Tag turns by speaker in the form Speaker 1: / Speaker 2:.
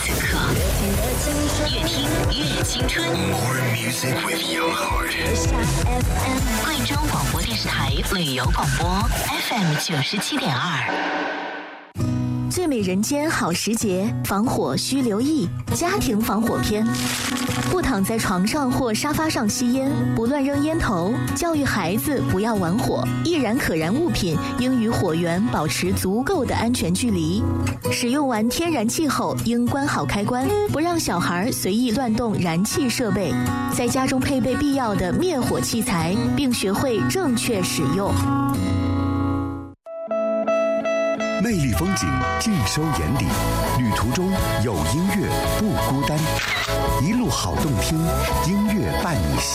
Speaker 1: 此刻，越听越青春。
Speaker 2: More music with young heart.
Speaker 1: 贵州广播电视台旅游广播 FM 97.2。
Speaker 3: 最美人间好时节，防火需留意。家庭防火篇：不躺在床上或沙发上吸烟，不乱扔烟头，教育孩子不要玩火。易燃可燃物品应与火源保持足够的安全距离。使用完天然气后，应关好开关，不让小孩随意乱动燃气设备。在家中配备必要的灭火器材，并学会正确使用。
Speaker 2: 魅力风景尽收眼底，旅途中有音乐不孤单，一路好动听，音乐伴你行。